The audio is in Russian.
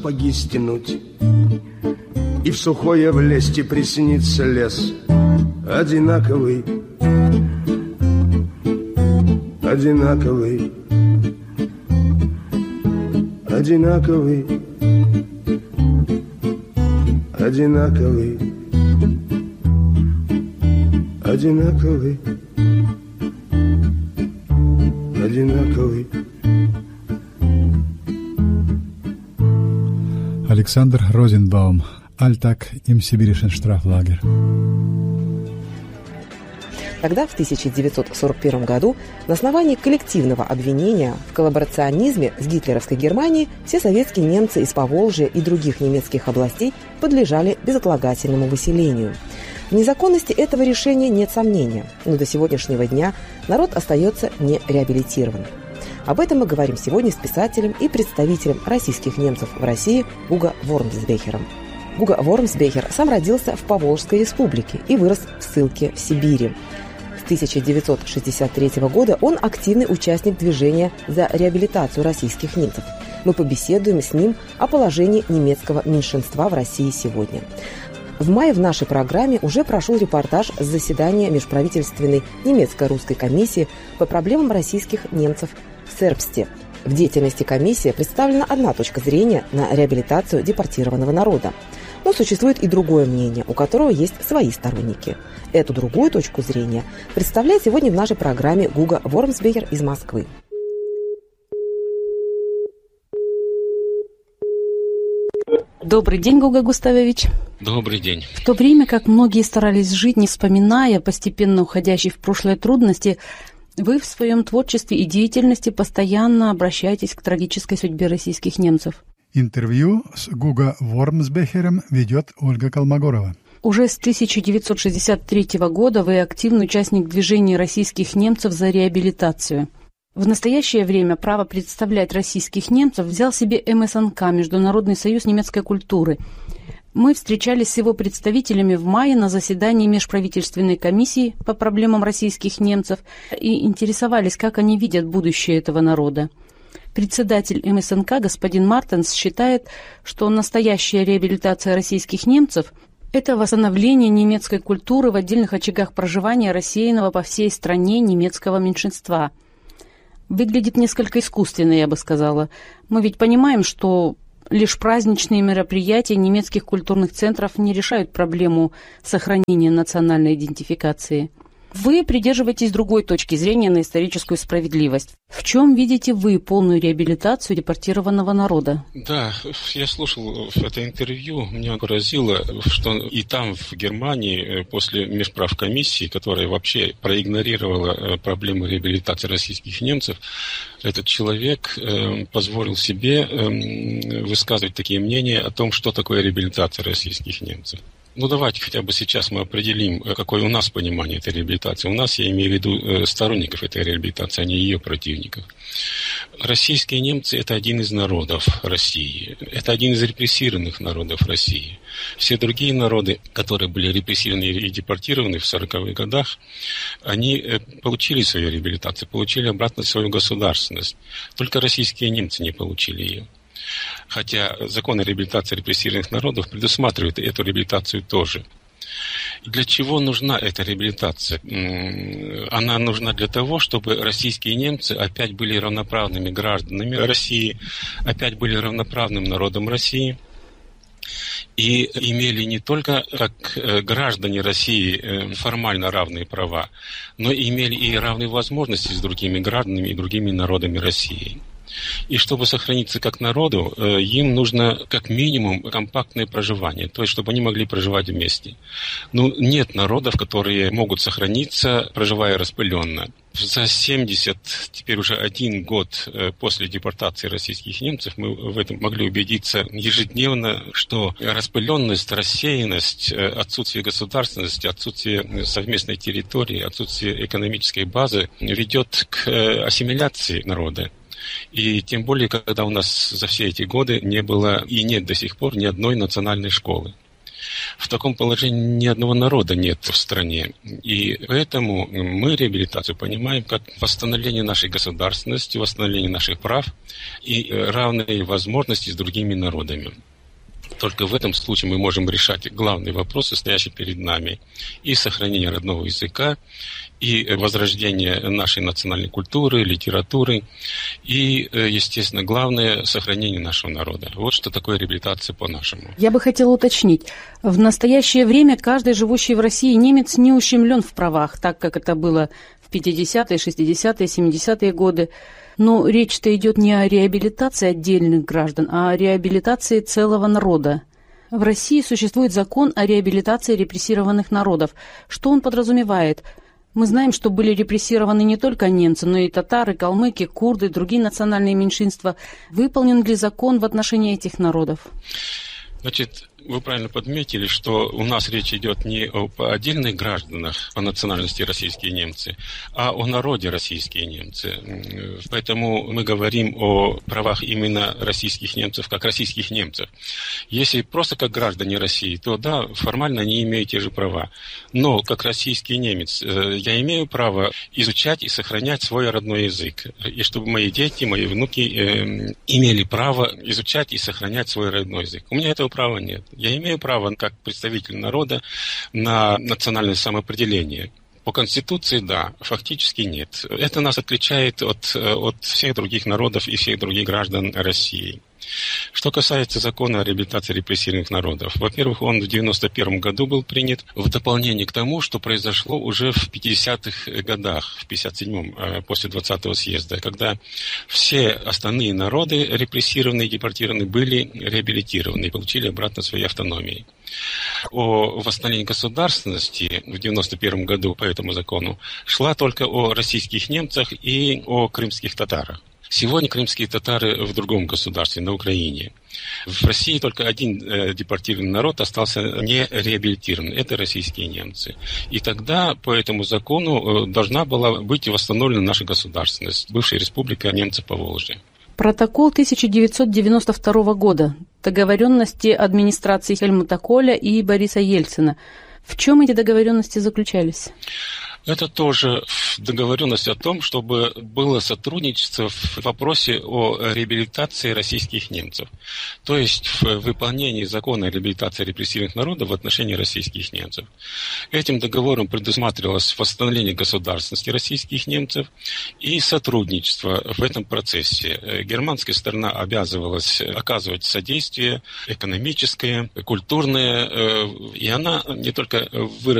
сапоги стянуть и в сухое влезть, и приснится лес одинаковый, одинаковый, одинаковый, одинаковый, одинаковый, одинаковый. Александр Розенбаум. Alltag im sibirischen Straflager. Тогда, в 1941 году, на основании коллективного обвинения в коллаборационизме с гитлеровской Германией все советские немцы из Поволжья и других немецких областей подлежали безотлагательному выселению. В незаконности этого решения нет сомнения, но до сегодняшнего дня народ остается не реабилитированным. Об этом мы говорим сегодня с писателем и представителем российских немцев в России Гуго Вормсбехером. Гуго Вормсбехер сам родился в Поволжской республике и вырос в ссылке в Сибири. С 1963 года он активный участник движения за реабилитацию российских немцев. Мы побеседуем с ним о положении немецкого меньшинства в России сегодня. В мае в нашей программе уже прошел репортаж с заседания межправительственной немецко-русской комиссии по проблемам российских немцев в Сербсте. В деятельности комиссии представлена одна точка зрения на реабилитацию депортированного народа. Но существует и другое мнение, у которого есть свои сторонники. Эту другую точку зрения представляет сегодня в нашей программе Гуго Вормсбехер из Москвы. Добрый день, Гуго Густавович. Добрый день. В то время как многие старались жить, не вспоминая постепенно уходящие в прошлое трудности, вы в своем творчестве и деятельности постоянно обращаетесь к трагической судьбе российских немцев. Интервью с Гуго Вормсбехером ведет Ольга Колмогорова. Уже с 1963 года вы активный участник движения российских немцев за реабилитацию. В настоящее время право представлять российских немцев взял себе МСНК, Международный союз немецкой культуры. Мы встречались с его представителями в мае на заседании межправительственной комиссии по проблемам российских немцев и интересовались, как они видят будущее этого народа. Председатель МСНК господин Мартенс считает, что настоящая реабилитация российских немцев – это восстановление немецкой культуры в отдельных очагах проживания рассеянного по всей стране немецкого меньшинства. Выглядит несколько искусственно, я бы сказала. Мы ведь понимаем, что лишь праздничные мероприятия немецких культурных центров не решают проблему сохранения национальной идентификации. Вы придерживаетесь другой точки зрения на историческую справедливость. В чем видите вы полную реабилитацию депортированного народа? Да, я слушал это интервью, меня поразило, что и там, в Германии, после межправкомиссии, которая вообще проигнорировала проблему реабилитации российских немцев, этот человек позволил себе высказывать такие мнения о том, что такое реабилитация российских немцев. Ну, давайте хотя бы сейчас мы определим, какое у нас понимание этой реабилитации. У нас, я имею в виду сторонников этой реабилитации, а не ее противников. Российские немцы – это один из народов России. Это один из репрессированных народов России. Все другие народы, которые были репрессированы и депортированы в 40-х годах, они получили свою реабилитацию, получили обратно свою государственность. Только российские немцы не получили ее. Хотя закон о реабилитации репрессированных народов предусматривает эту реабилитацию тоже. Для чего нужна эта реабилитация? Она нужна для того, чтобы российские немцы опять были равноправными гражданами России, опять были равноправным народом России и имели не только как граждане России формально равные права, но и имели и равные возможности с другими гражданами и другими народами России. И чтобы сохраниться как народу, им нужно как минимум компактное проживание, то есть чтобы они могли проживать вместе. Ну, нет народов, которые могут сохраниться, проживая распыленно. За 70, теперь уже 1 год после депортации российских немцев мы в этом могли убедиться ежедневно, что распыленность, рассеянность, отсутствие государственности, отсутствие совместной территории, отсутствие экономической базы ведет к ассимиляции народа. И тем более, когда у нас за все эти годы не было и нет до сих пор ни одной национальной школы. В таком положении ни одного народа нет в стране. И поэтому мы реабилитацию понимаем как восстановление нашей государственности, восстановление наших прав и равные возможности с другими народами. Только в этом случае мы можем решать главные вопросы, стоящие перед нами. И сохранение родного языка, и возрождение нашей национальной культуры, литературы, и, естественно, главное – сохранение нашего народа. Вот что такое реабилитация по-нашему. Я бы хотела уточнить. В настоящее время каждый живущий в России немец не ущемлен в правах, так как это было в 50-е, 60-е, 70-е годы. Но речь-то идет не о реабилитации отдельных граждан, а о реабилитации целого народа. В России существует закон о реабилитации репрессированных народов. Что он подразумевает? Мы знаем, что были репрессированы не только немцы, но и татары, калмыки, курды, другие национальные меньшинства. Выполнен ли закон в отношении этих народов? Значит, вы правильно подметили, что у нас речь идет не об отдельных гражданах по национальности российские немцы, а о народе российские немцы. Поэтому мы говорим о правах именно российских немцев, как российских немцев. Если просто как граждане России, то да, формально они имеют те же права. Но как российский немец я имею право изучать и сохранять свой родной язык. И чтобы мои дети, мои внуки имели право изучать и сохранять свой родной язык. У меня этого права нет. Я имею право, как представитель народа, на национальное самоопределение. По Конституции, да, фактически нет. Это нас отличает от всех других народов и всех других граждан России. Что касается закона о реабилитации репрессированных народов, во-первых, он в 1991 году был принят в дополнение к тому, что произошло уже в 50-х годах, в 57-м, после 20-го съезда, когда все остальные народы, репрессированные и депортированные, были реабилитированы и получили обратно свои автономии. О восстановлении государственности в 1991 году по этому закону шла только о российских немцах и о крымских татарах. Сегодня крымские татары в другом государстве, на Украине. В России только один депортированный народ остался не реабилитирован. Это российские немцы. И тогда по этому закону должна была быть восстановлена наша государственность, бывшая республика немцев Поволжья. Протокол 1992 года. Договоренности администрации Хельмута Коля и Бориса Ельцина. В чем эти договоренности заключались? Это тоже договоренность о том, чтобы было сотрудничество в вопросе о реабилитации российских немцев. То есть в выполнении закона о реабилитации репрессированных народов в отношении российских немцев. Этим договором предусматривалось восстановление государственности российских немцев и сотрудничество в этом процессе. Германская сторона обязывалась оказывать содействие экономическое, культурное, и она не только выразила